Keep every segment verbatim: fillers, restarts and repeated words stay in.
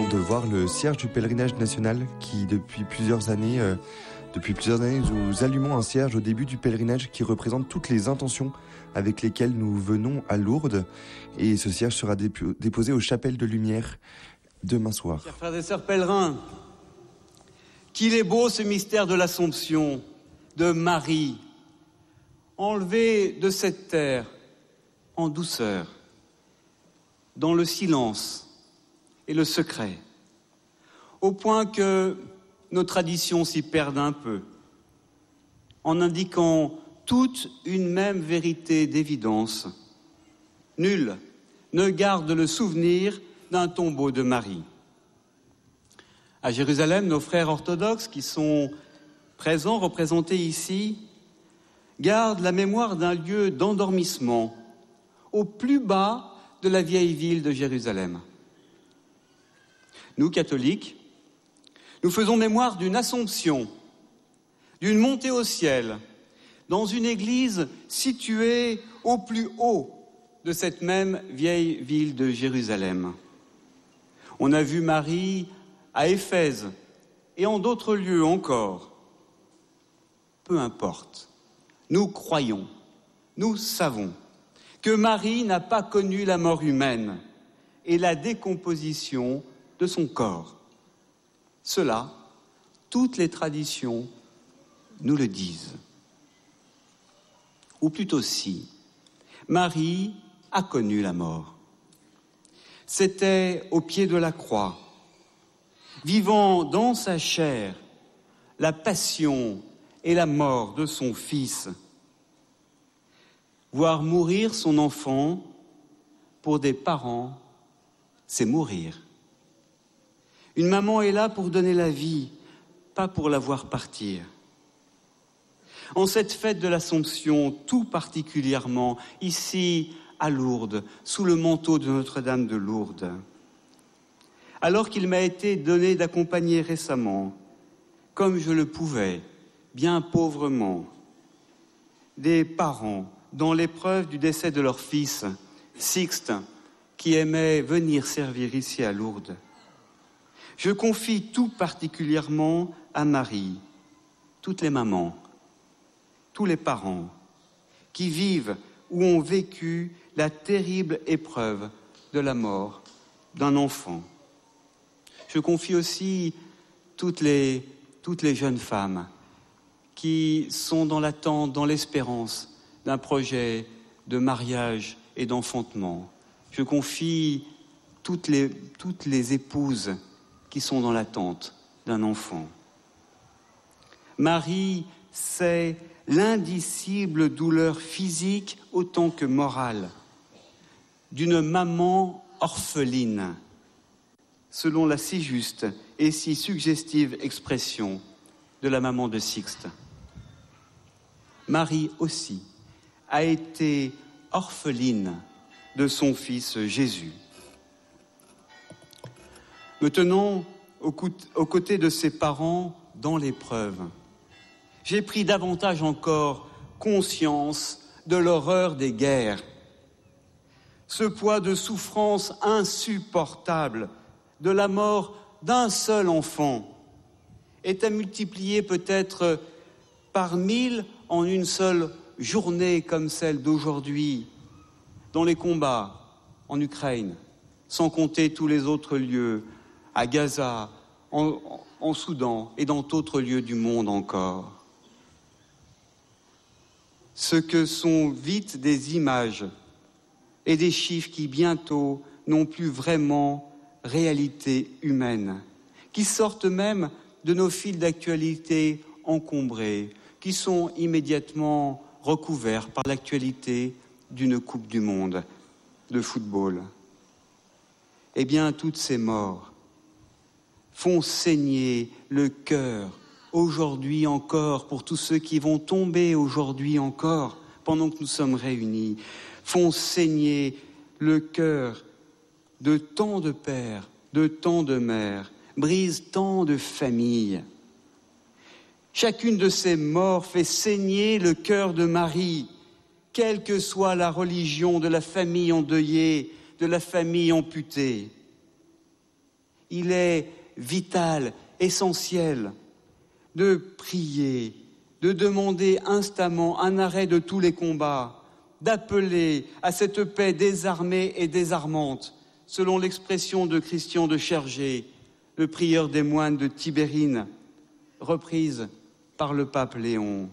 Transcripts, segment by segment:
venons de voir le cierge du pèlerinage national qui, depuis plusieurs années, euh, depuis plusieurs années, nous allumons un cierge au début du pèlerinage qui représente toutes les intentions avec lesquelles nous venons à Lourdes. Et ce cierge sera dép- déposé aux chapelles de lumière demain soir. Chers frères et sœurs pèlerins, qu'il est beau ce mystère de l'Assomption de Marie, enlevée de cette terre en douceur, dans le silence et le secret, au point que nos traditions s'y perdent un peu, en indiquant toute une même vérité d'évidence. Nul ne garde le souvenir d'un tombeau de Marie. À Jérusalem, nos frères orthodoxes qui sont présents, représentés ici, gardent la mémoire d'un lieu d'endormissement au plus bas de la vieille ville de Jérusalem. Nous, catholiques, nous faisons mémoire d'une Assomption, d'une montée au ciel, dans une église située au plus haut de cette même vieille ville de Jérusalem. On a vu Marie à Éphèse et en d'autres lieux encore. Peu importe, nous croyons, nous savons que Marie n'a pas connu la mort humaine et la décomposition de son corps. Cela, toutes les traditions nous le disent. Ou plutôt si, Marie a connu la mort. C'était au pied de la croix, vivant dans sa chair la passion et la mort de son fils. Voir mourir son enfant, pour des parents, c'est mourir. Une maman est là pour donner la vie, pas pour la voir partir. En cette fête de l'Assomption, tout particulièrement, ici à Lourdes, sous le manteau de Notre-Dame de Lourdes, alors qu'il m'a été donné d'accompagner récemment, comme je le pouvais, bien pauvrement, des parents dans l'épreuve du décès de leur fils, Sixte, qui aimait venir servir ici à Lourdes. Je confie tout particulièrement à Marie, toutes les mamans, tous les parents qui vivent ou ont vécu la terrible épreuve de la mort d'un enfant. Je confie aussi toutes les, toutes les jeunes femmes qui sont dans l'attente, dans l'espérance d'un projet de mariage et d'enfantement. Je confie toutes les, toutes les épouses qui sont dans l'attente d'un enfant. Marie, c'est l'indicible douleur physique autant que morale d'une maman orpheline, selon la si juste et si suggestive expression de la maman de Sixte. Marie aussi a été orpheline de son fils Jésus. Me tenant aux côtés de ses parents dans l'épreuve, j'ai pris davantage encore conscience de l'horreur des guerres. Ce poids de souffrance insupportable de la mort d'un seul enfant est à multiplier peut-être par mille en une seule journée comme celle d'aujourd'hui, dans les combats en Ukraine, sans compter tous les autres lieux, à Gaza, en, en Soudan et dans d'autres lieux du monde encore. Ce que sont vite des images et des chiffres qui bientôt n'ont plus vraiment réalité humaine, qui sortent même de nos fils d'actualité encombrés, qui sont immédiatement recouverts par l'actualité d'une Coupe du Monde de football. Eh bien, toutes ces morts font saigner le cœur aujourd'hui encore, pour tous ceux qui vont tomber aujourd'hui encore, pendant que nous sommes réunis, font saigner le cœur de tant de pères, de tant de mères, brisent tant de familles. Chacune de ces morts fait saigner le cœur de Marie, quelle que soit la religion de la famille endeuillée, de la famille amputée. il est vital, essentiel de prier, de demander instamment un arrêt de tous les combats, d'appeler à cette paix désarmée et désarmante, selon l'expression de Christian de Chergé, le prieur des moines de Tibérine, reprise par le pape Léon.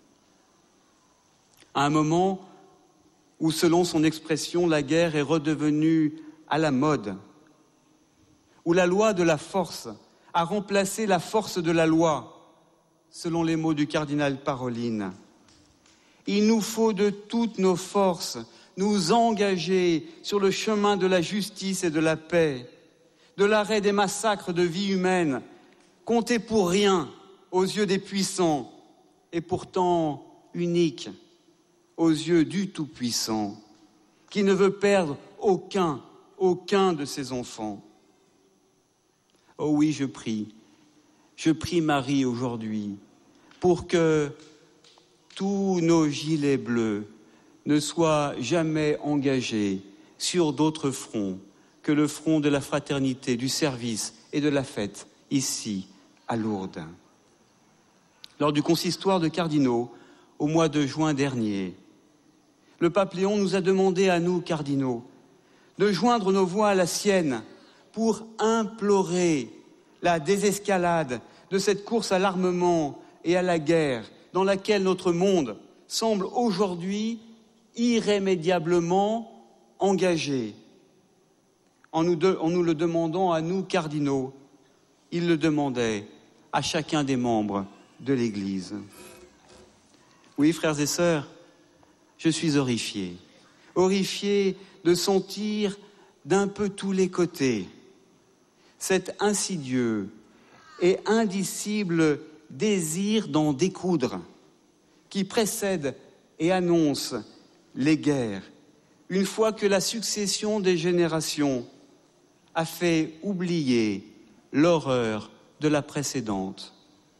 À un moment où, selon son expression, la guerre est redevenue à la mode, où la loi de la force a remplacé la force de la loi, selon les mots du cardinal Parolin. Il nous faut de toutes nos forces nous engager sur le chemin de la justice et de la paix, de l'arrêt des massacres de vies humaines, comptés pour rien aux yeux des puissants et pourtant uniques aux yeux du Tout-Puissant, qui ne veut perdre aucun, aucun de ses enfants. Oh oui, je prie, je prie Marie aujourd'hui pour que tous nos gilets bleus ne soient jamais engagés sur d'autres fronts que le front de la fraternité, du service et de la fête, ici, à Lourdes. Lors du consistoire de cardinaux, au mois de juin dernier, le pape Léon nous a demandé à nous, cardinaux, de joindre nos voix à la sienne pour implorer la désescalade de cette course à l'armement et à la guerre dans laquelle notre monde semble aujourd'hui irrémédiablement engagé. En nous, de, en nous le demandant à nous, cardinaux, il le demandait à chacun des membres de l'Église. Oui, frères et sœurs, je suis horrifié, horrifié de sentir d'un peu tous les côtés cet insidieux et indicible désir d'en découdre qui précède et annonce les guerres, une fois que la succession des générations a fait oublier l'horreur de la précédente.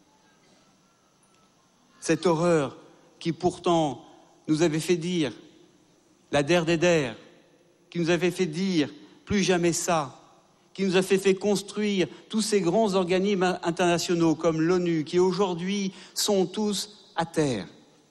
Cette horreur qui pourtant nous avait fait dire la der des der, qui nous avait fait dire plus jamais ça, qui nous a fait, fait construire tous ces grands organismes internationaux comme l'ONU, qui aujourd'hui sont tous à terre.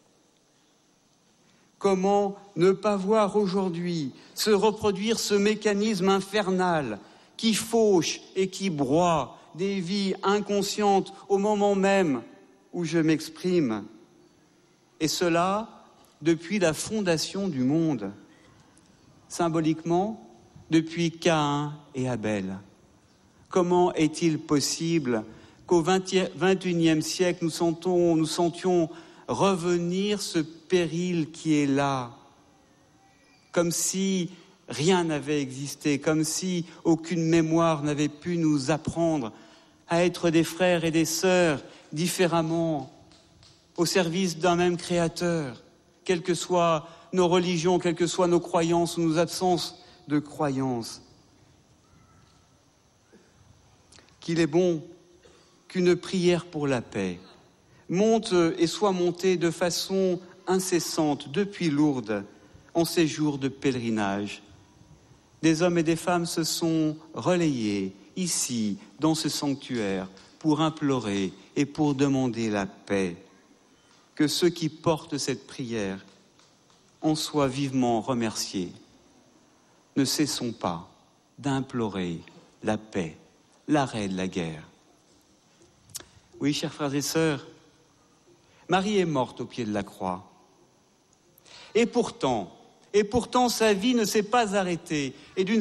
Comment ne pas voir aujourd'hui se reproduire ce mécanisme infernal qui fauche et qui broie des vies inconscientes au moment même où je m'exprime, et cela depuis la fondation du monde, symboliquement depuis Caïn et Abel. Comment est-il possible qu'au vingt et unième siècle nous, sentons, nous sentions revenir ce péril qui est là, comme si rien n'avait existé, comme si aucune mémoire n'avait pu nous apprendre à être des frères et des sœurs différemment, au service d'un même Créateur, quelles que soient nos religions, quelles que soient nos croyances ou nos absences de croyances. Qu'il est bon qu'une prière pour la paix monte et soit montée de façon incessante depuis Lourdes en ces jours de pèlerinage. Des hommes et des femmes se sont relayés ici, dans ce sanctuaire, pour implorer et pour demander la paix. Que ceux qui portent cette prière en soient vivement remerciés. Ne cessons pas d'implorer la paix, l'arrêt de la guerre. Oui, chers frères et sœurs, Marie est morte au pied de la croix. Et pourtant, et pourtant sa vie ne s'est pas arrêtée. Et d'une